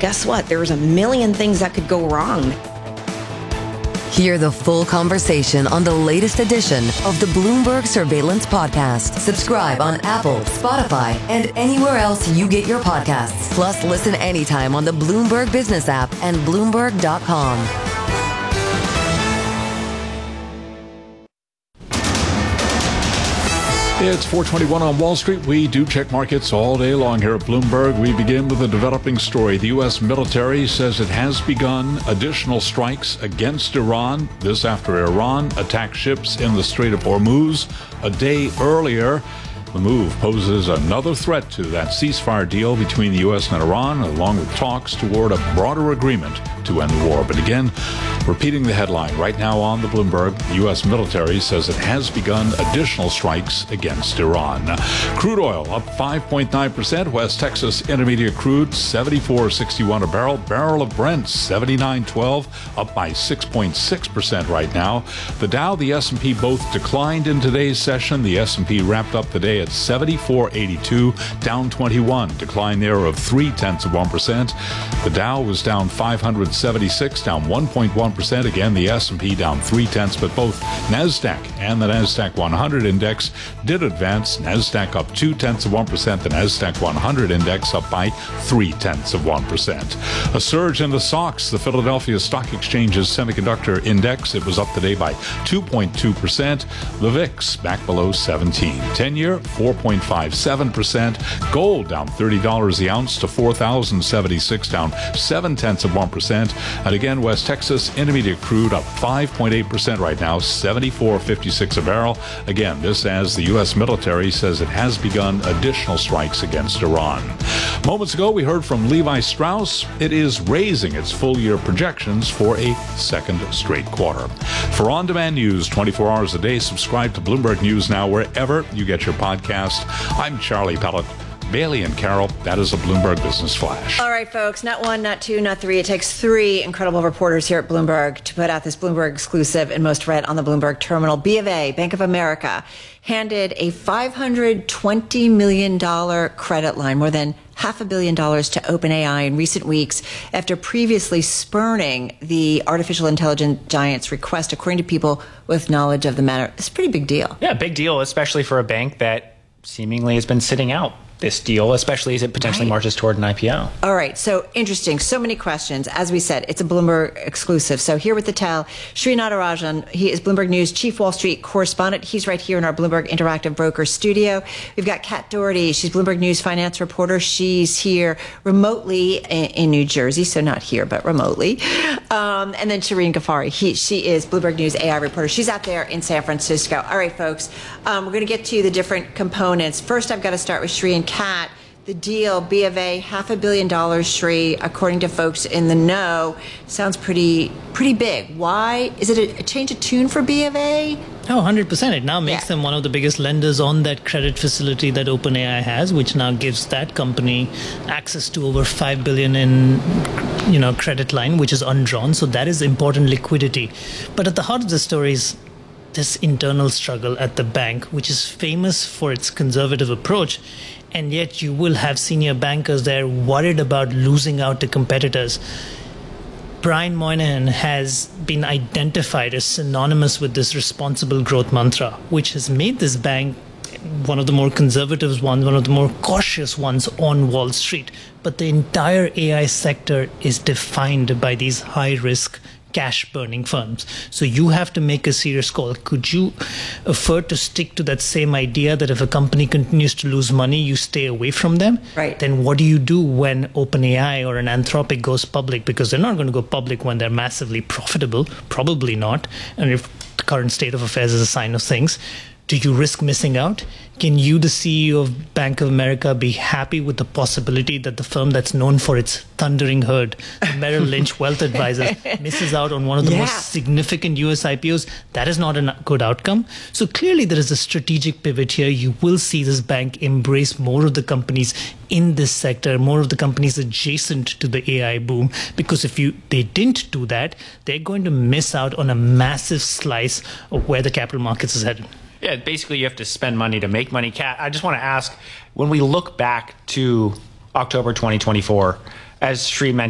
guess what? There's a million things that could go wrong. Hear the full conversation on the latest edition of the Bloomberg Surveillance Podcast. Subscribe on Apple, Spotify, and anywhere else you get your podcasts. Plus, listen anytime on the Bloomberg Business app and Bloomberg.com. It's 4:21 on Wall Street. We do check markets all day long here at Bloomberg. We begin with a developing story. The U.S. military says it has begun additional strikes against Iran. This after Iran attacked ships in the Strait of Hormuz a day earlier. The move poses another threat to that ceasefire deal between the U.S. and Iran, along with talks toward a broader agreement to end the war. But again, repeating the headline right now on the Bloomberg, the U.S. military says it has begun additional strikes against Iran. Crude oil up 5.9%. West Texas Intermediate crude $74.61 a barrel. Barrel of Brent $79.12, up by 6.6% right now. The Dow, the S&P both declined in today's session. The S&P wrapped up the day at 74.82, down 21. Decline there of 0.3%. The Dow was down 576, down 1.1%. Again, the S&P down 0.3, but both NASDAQ and the NASDAQ 100 index did advance. NASDAQ up 0.2%. The NASDAQ 100 index up by 0.3%. A surge in the SOX, the Philadelphia Stock Exchange's semiconductor index. It was up today by 2.2%. The VIX back below 17. 10-year 4.57%. Gold down $30 the ounce to $4,076, down 0.7%. And again, West Texas Intermediate crude up 5.8% right now, $74.56 a barrel. Again, this as the U.S. military says it has begun additional strikes against Iran. Moments ago, we heard from Levi Strauss. It is raising its full-year projections for a second straight quarter. For on-demand news 24 hours a day, subscribe to Bloomberg News Now wherever you get your podcast. I'm Charlie Pellet. Bailey and Carol, that is a Bloomberg Business Flash. All right, folks, not one, not two, not three. It takes three incredible reporters here at Bloomberg to put out this Bloomberg exclusive and most read on the Bloomberg terminal. B of A, Bank of America, handed a $520 million credit line, more than $500 million to OpenAI in recent weeks after previously spurning the artificial intelligence giant's request, according to people with knowledge of the matter. It's a pretty big deal. Yeah, big deal, especially for a bank that seemingly has been sitting out this deal, especially as it potentially marches toward an IPO. All right. So interesting. So many questions. As we said, it's a Bloomberg exclusive. So here with the tell, Sri Natarajan. He is Bloomberg News Chief Wall Street correspondent. He's right here in our Bloomberg Interactive Broker studio. We've got Kat Doherty. She's Bloomberg News finance reporter. She's here remotely in New Jersey. So not here, but remotely. And then Shireen Ghaffari. She is Bloomberg News AI reporter. She's out there in San Francisco. All right, folks. We're going to get to the different components. First, I've got to start with Shri and Kat. The deal, B of A, $500 million, Shri, according to folks in the know, sounds pretty big. Why? Is it a change of tune for B of A? Oh, 100%. It now makes them one of the biggest lenders on that credit facility that OpenAI has, which now gives that company access to over $5 billion in, credit line, which is undrawn. So that is important liquidity. But at the heart of the story is this internal struggle at the bank, which is famous for its conservative approach. And yet you will have senior bankers there worried about losing out to competitors. Brian Moynihan has been identified as synonymous with this responsible growth mantra, which has made this bank one of the more conservative ones, one of the more cautious ones on Wall Street. But the entire AI sector is defined by these high-risk cash-burning firms. So you have to make a serious call. Could you afford to stick to that same idea that if a company continues to lose money, you stay away from them? Right. Then what do you do when OpenAI or an Anthropic goes public? Because they're not going to go public when they're massively profitable. Probably not. And if the current state of affairs is a sign of things, do you risk missing out? Can you, the CEO of Bank of America, be happy with the possibility that the firm that's known for its thundering herd, the Merrill Lynch Wealth Advisors, misses out on one of the most significant U.S. IPOs? That is not a good outcome. So clearly there is a strategic pivot here. You will see this bank embrace more of the companies in this sector, more of the companies adjacent to the AI boom, because if they didn't do that, they're going to miss out on a massive slice of where the capital markets is headed. Yeah, basically you have to spend money to make money. Kat, I just want to ask, when we look back to October 2024, as Shri mentioned,